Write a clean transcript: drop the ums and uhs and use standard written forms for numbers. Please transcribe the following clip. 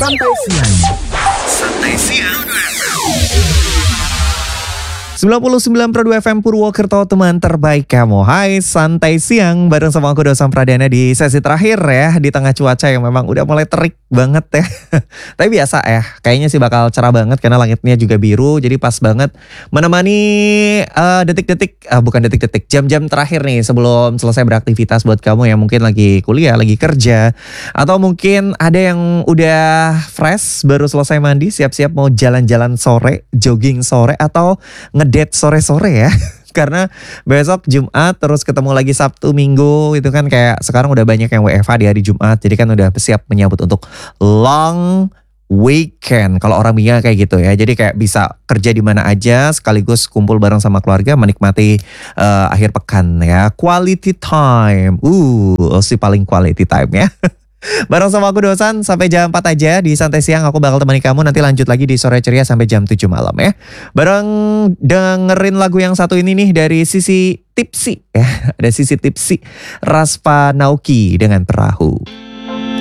Santai Siang. Santai Siang. 99.2 FM Purwokerto, teman terbaik kamu. Hai, Santai Siang bareng sama aku Dosan Pradana di sesi terakhir ya, di tengah cuaca yang memang udah mulai terik banget ya. Tapi biasa ya, kayaknya sih bakal cerah banget karena langitnya juga biru, jadi pas banget menemani jam-jam terakhir nih sebelum selesai beraktivitas buat kamu yang mungkin lagi kuliah, lagi kerja, atau mungkin ada yang udah fresh baru selesai mandi, siap-siap mau jalan-jalan sore, jogging sore, atau ngedate sore-sore ya. Karena besok Jumat terus ketemu lagi Sabtu Minggu, itu kan kayak sekarang udah banyak yang WFH di hari Jumat. Jadi kan udah siap menyambut untuk long weekend. Kalau orang bilang kayak gitu ya. Jadi kayak bisa kerja di mana aja sekaligus kumpul bareng sama keluarga menikmati akhir pekan ya. Quality time. Si paling quality time ya. Bareng sama aku Dosan sampai jam 4 aja di Santai Siang. Aku bakal temani kamu, nanti lanjut lagi di Sore Ceria sampai jam 7 malam ya. Bareng dengerin lagu yang satu ini nih dari Sisi Tipsy ya. Ada Sisi Tipsy, Raspa Nauki dengan Perahu.